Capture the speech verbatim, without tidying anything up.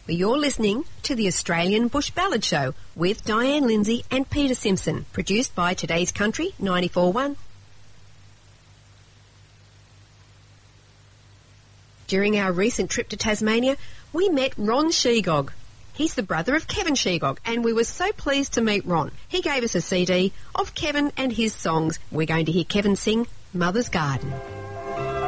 You're listening to the Australian Bush Ballad Show with Diane Lindsay and Peter Simpson, produced by Today's Country ninety-four point one. During our recent trip to Tasmania, we met Ron Shegog. He's the brother of Kevin Shegog, and we were so pleased to meet Ron. He gave us a C D of Kevin and his songs. We're going to hear Kevin sing Mother's Garden.